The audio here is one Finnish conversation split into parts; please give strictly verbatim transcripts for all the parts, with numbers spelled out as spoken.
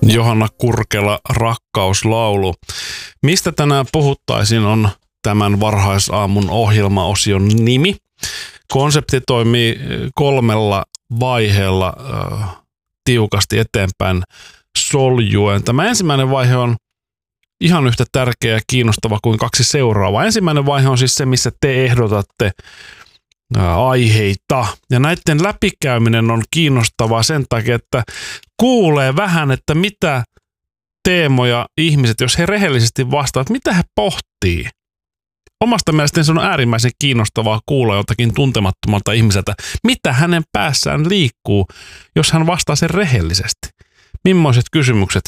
Johanna Kurkela, Rakkauslaulu. Mistä tänään puhuttaisiin on tämän varhaisaamun ohjelmaosion nimi. Konsepti toimii kolmella vaiheella äh, tiukasti eteenpäin soljuen. Tämä ensimmäinen vaihe on ihan yhtä tärkeä ja kiinnostava kuin kaksi seuraavaa. Ensimmäinen vaihe on siis se, missä te ehdotatte ää, aiheita. Ja näiden läpikäyminen on kiinnostavaa sen takia, että kuulee vähän, että mitä teemoja ihmiset, jos he rehellisesti vastaavat, mitä he pohtii. Omasta mielestäni se on äärimmäisen kiinnostavaa kuulla jotakin tuntemattomalta ihmiseltä, mitä hänen päässään liikkuu, jos hän vastaa sen rehellisesti. Millaiset kysymykset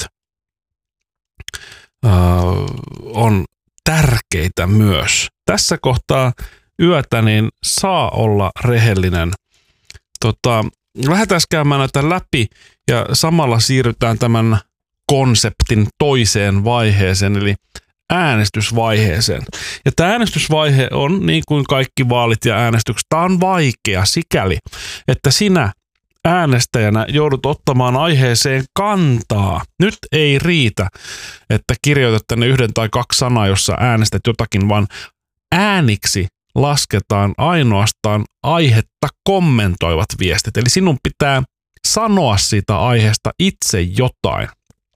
äh, on tärkeitä myös. Tässä kohtaa yötä niin saa olla rehellinen. Tota, lähdetään käymään näitä läpi ja samalla siirrytään tämän konseptin toiseen vaiheeseen, eli äänestysvaiheeseen. Ja tämä äänestysvaihe on, niin kuin kaikki vaalit ja äänestykset, tämä on vaikea sikäli, että sinä äänestäjänä joudut ottamaan aiheeseen kantaa. Nyt ei riitä, että kirjoitat tänne yhden tai kaksi sanaa, jossa äänestät jotakin, vaan ääniksi lasketaan ainoastaan aihetta kommentoivat viestit. Eli sinun pitää sanoa siitä aiheesta itse jotain.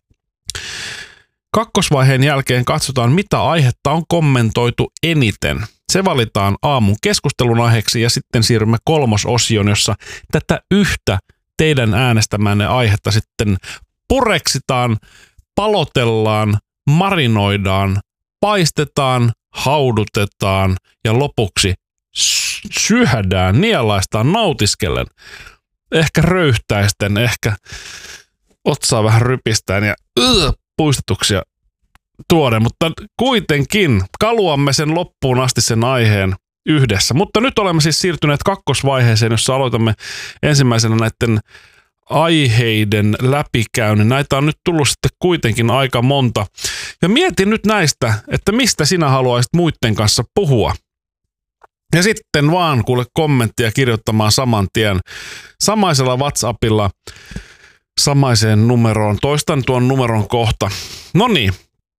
Kakkosvaiheen jälkeen katsotaan, mitä aihetta on kommentoitu eniten. Se valitaan aamun keskustelun aiheeksi ja sitten siirrymme kolmososioon, jossa tätä yhtä teidän äänestämänne aihetta sitten pureksitaan, palotellaan, marinoidaan, paistetaan, haudutetaan ja lopuksi syödään, nielaistaan nautiskellen. Ehkä röyhtäisten, ehkä otsaa vähän rypistään ja uh, puistetuksia tuoden, mutta kuitenkin kaluamme sen loppuun asti sen aiheen yhdessä. Mutta nyt olemme siis siirtyneet kakkosvaiheeseen, jossa aloitamme ensimmäisenä näiden aiheiden läpikäynnin. Näitä on nyt tullut sitten kuitenkin aika monta. Ja mietin nyt näistä, että mistä sinä haluaisit muiden kanssa puhua. Ja sitten vaan kuule kommenttia kirjoittamaan saman tien samaisella WhatsAppilla samaiseen numeroon. Toistan tuon numeron kohta. No niin.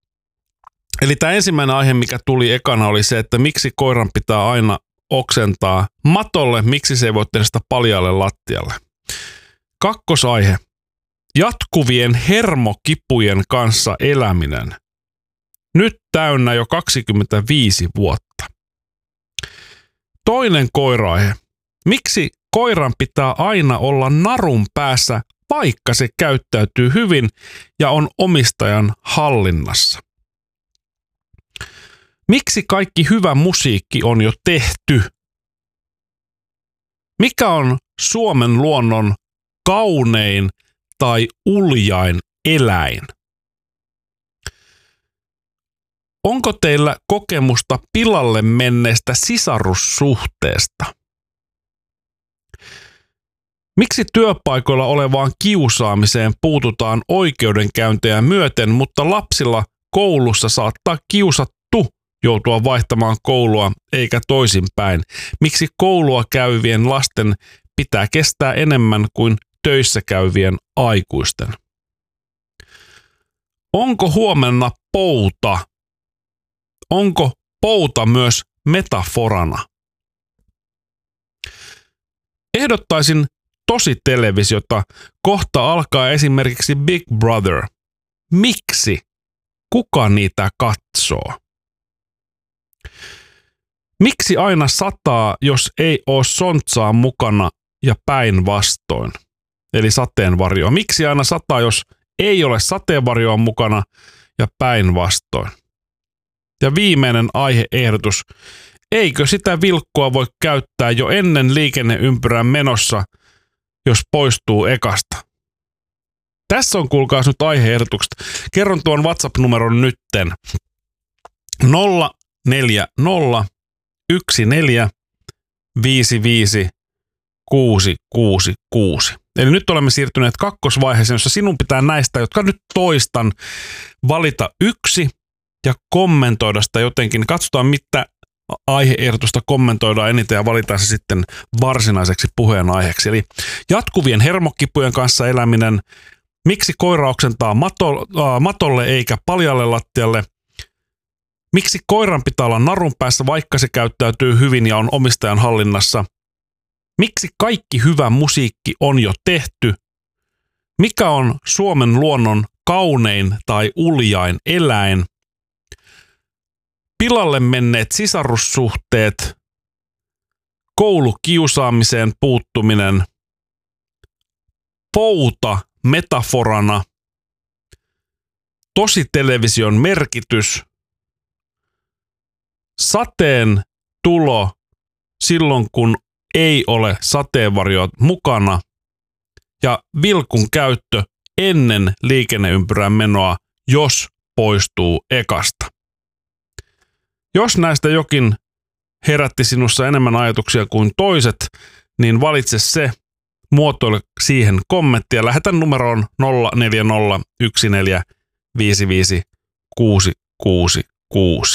Eli tämä ensimmäinen aihe, mikä tuli ekana, oli se, että miksi koiran pitää aina oksentaa matolle, miksi se ei voi tehdä sitä paljaalle lattialle. Kakkosaihe. Jatkuvien hermokipujen kanssa eläminen. Nyt täynnä jo kaksikymmentäviisi vuotta. Toinen koira-aihe. Miksi koiran pitää aina olla narun päässä, vaikka se käyttäytyy hyvin ja on omistajan hallinnassa? Miksi kaikki hyvä musiikki on jo tehty? Mikä on Suomen luonnon kaunein tai uljain eläin? Onko teillä kokemusta pilalle menneestä sisarussuhteesta? Miksi työpaikoilla olevaan kiusaamiseen puututaan oikeudenkäyntejä myöten, mutta lapsilla koulussa saattaa kiusattu joutua vaihtamaan koulua eikä toisinpäin? Miksi koulua käyvien lasten pitää kestää enemmän kuin töissä käyvien aikuisten? Onko huomenna pouta? Onko pouta myös metaforana? Ehdottaisin tositelevisiota. Kohta alkaa esimerkiksi Big Brother. Miksi? Kuka niitä katsoo? Miksi aina sataa, jos ei ole sontsaa mukana ja päinvastoin? Eli sateenvarjoa. Miksi aina sataa, jos ei ole sateenvarjoa mukana ja päinvastoin? Ja viimeinen aiheehdotus. Eikö sitä vilkkua voi käyttää jo ennen liikenneympyrän menossa, jos poistuu ekasta? Tässä on kuulkaas nyt aiheehdotukset. Kerron tuon WhatsApp-numeron nytten. nolla neljä nolla yksi neljä viisi viisi kuusi kuusi kuusi. Eli nyt olemme siirtyneet kakkosvaiheeseen, jossa sinun pitää näistä, jotka nyt toistan, valita yksi ja kommentoida sitä jotenkin. Katsotaan, mitä aiheehdotusta kommentoidaan eniten ja valitaan se sitten varsinaiseksi puheenaiheeksi. Eli jatkuvien hermokipujen kanssa eläminen, Miksi koira oksentaa mato, äh, matolle eikä paljalle lattialle? Miksi koiran pitää olla narun päässä, vaikka se käyttäytyy hyvin ja on omistajan hallinnassa? Miksi kaikki hyvä musiikki on jo tehty? Mikä on Suomen luonnon kaunein tai uljain eläin? Pilalle menneet sisarussuhteet, koulukiusaamiseen puuttuminen, pouta metaforana, tositelevision merkitys, sateen tulo silloin kun ei ole sateenvarjoa mukana ja vilkun käyttö ennen liikenneympyrän menoa, jos poistuu ekasta. Jos näistä jokin herätti sinussa enemmän ajatuksia kuin toiset, niin valitse se, muotoile siihen kommenttia. Lähetä numeroon nolla neljä nolla yksi neljä viisi viisi kuusi kuusi kuusi.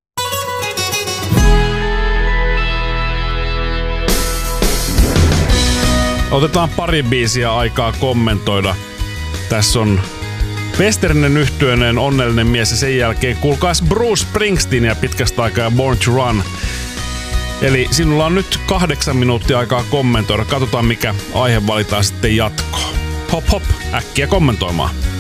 Otetaan pari biisiä aikaa kommentoida. Tässä on Westernen yhtyöneen Onnellinen mies ja sen jälkeen kuulkaas Bruce Springsteen ja pitkästä aikaa Born to Run. Eli sinulla on nyt kahdeksan minuuttia aikaa kommentoida. Katsotaan mikä aihe valitaan sitten jatkoon. Hop hop, äkkiä kommentoimaan.